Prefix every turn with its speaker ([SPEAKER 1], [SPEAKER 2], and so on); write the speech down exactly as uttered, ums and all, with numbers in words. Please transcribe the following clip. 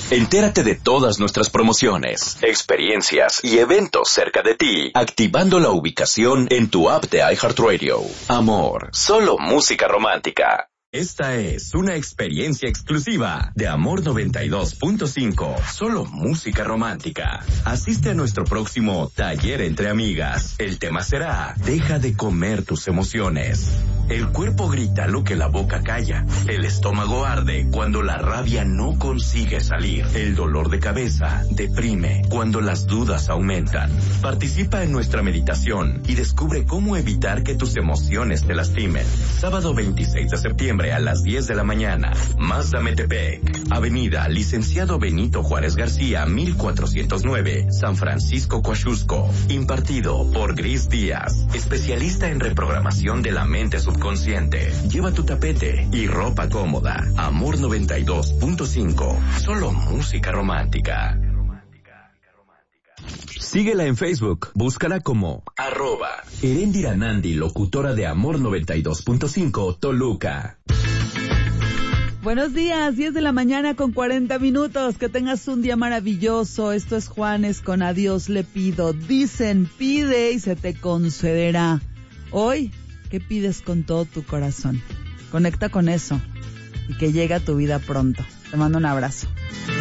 [SPEAKER 1] Entérate de todas nuestras promociones, experiencias y eventos cerca de ti, activando la ubicación en tu app de iHeartRadio. Amor, solo música romántica. Esta es una experiencia exclusiva de Amor noventa y dos punto cinco, solo música romántica. Asiste a nuestro próximo taller entre amigas. El tema será, deja de comer tus emociones. El cuerpo grita lo que la boca calla. El estómago arde cuando la rabia no consigue salir. El dolor de cabeza deprime cuando las dudas aumentan. Participa en nuestra meditación y descubre cómo evitar que tus emociones te lastimen. Sábado veintiséis de septiembre a las diez de la mañana. Mazda Metepec, Avenida Licenciado Benito Juárez García, mil cuatrocientos nueve, San Francisco, Coaxusco. Impartido por Gris Díaz, especialista en reprogramación de la mente subconsciente. Lleva tu tapete y ropa cómoda. Amor noventa y dos punto cinco, solo música romántica. Síguela en Facebook, búscala como arroba Erendira Nandi, locutora de Amor noventa y dos punto cinco, Toluca.
[SPEAKER 2] Buenos días, diez de la mañana con cuarenta minutos, que tengas un día maravilloso. Esto es Juanes con A Dios le pido. Dicen, pide y se te concederá. Hoy, ¿qué pides con todo tu corazón? Conecta con eso y que llegue a tu vida pronto. Te mando un abrazo.